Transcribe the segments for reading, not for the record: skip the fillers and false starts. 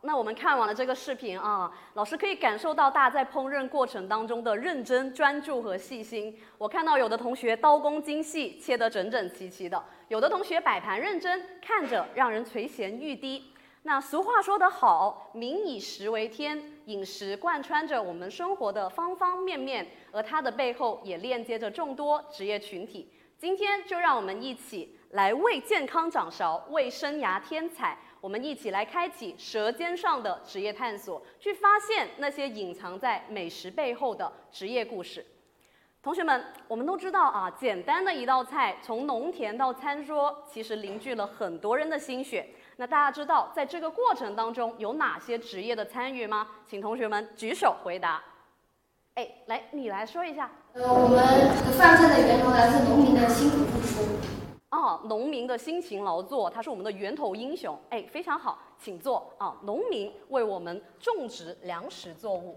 那我们看完了这个视频啊，老师可以感受到大家在烹饪过程当中的认真、专注和细心。我看到有的同学刀工精细，切得整整齐齐的；有的同学摆盘认真，看着让人垂涎欲滴。那俗话说得好，民以食为天，饮食贯穿着我们生活的方方面面，而它的背后也链接着众多职业群体。今天就让我们一起来为健康掌勺，为生涯添彩。我们一起来开启舌尖上的职业探索，去发现那些隐藏在美食背后的职业故事。同学们，我们都知道啊，简单的一道菜，从农田到餐桌，其实凝聚了很多人的心血。那大家知道，在这个过程当中有哪些职业的参与吗？请同学们举手回答。哎，来，你来说一下。 我们饭菜的源头来自农民的辛苦付出。 农民的辛勤劳作，他是我们的源头英雄。哎，非常好，请坐。农民为我们种植粮食作物。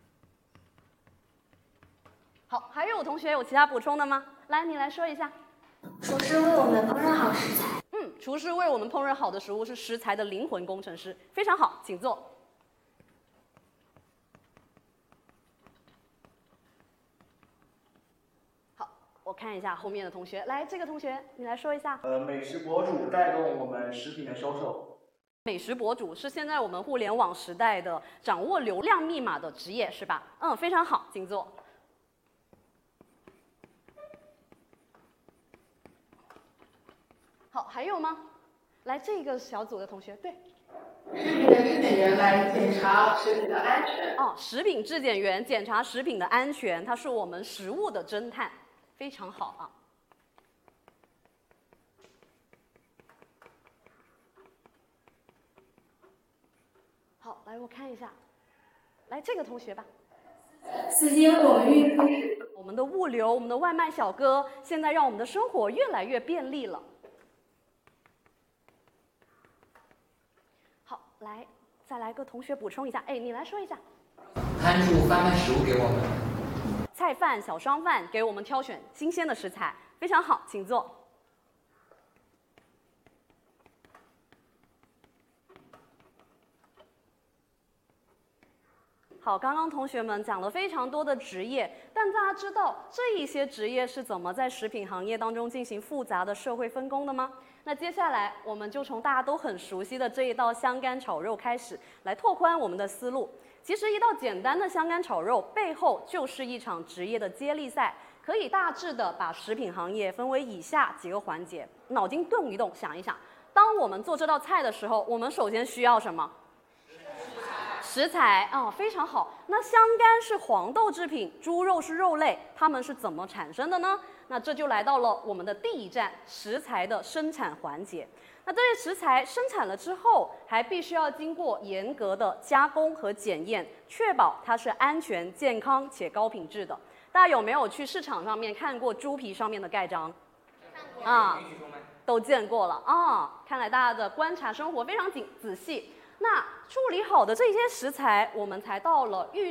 好，还有同学有其他补充的吗？来，你来说一下。 厨师为我们烹饪好食材。 厨师为我们烹饪好的食物是食材的灵魂工程师。非常好，请坐。我看一下后面的同学，来，这个同学你来说一下。 美食博主带动我们食品的销售。 美食博主是现在我们互联网时代的掌握流量密码的职业，是吧？非常好，请坐。好，还有吗？来，这个小组的同学，对。 食品的质检员来检查食品的安全。 食品质检员检查食品的安全，他是我们食物的侦探。非常好啊！好，来我看一下，来这个同学吧。 司机为我们运输。 我们的物流，我们的外卖小哥，现在让我们的生活越来越便利了。好，来再来个同学补充一下，哎，你来说一下。 摊主贩卖食物给我们。 菜贩、小商贩给我们挑选新鲜的食材，非常好，请坐。好，刚刚同学们讲了非常多的职业，但大家知道这一些职业是怎么在食品行业当中进行复杂的社会分工的吗？那接下来我们就从大家都很熟悉的这一道香干炒肉开始，来拓宽我们的思路。其实一道简单的香干炒肉背后就是一场职业的接力赛，可以大致的把食品行业分为以下几个环节。脑筋动一动，想一想，当我们做这道菜的时候，我们首先需要什么？食材非常好。那香干是黄豆制品，猪肉是肉类，它们是怎么产生的呢？那这就来到了我们的第一站，食材的生产环节。那这些食材生产了之后，还必须要经过严格的加工和检验，确保它是安全、健康且高品质的。大家有没有去市场上面看过猪皮上面的盖章？都见过了看来大家的观察生活非常仔细。那处理好的这些食材，我们才到了预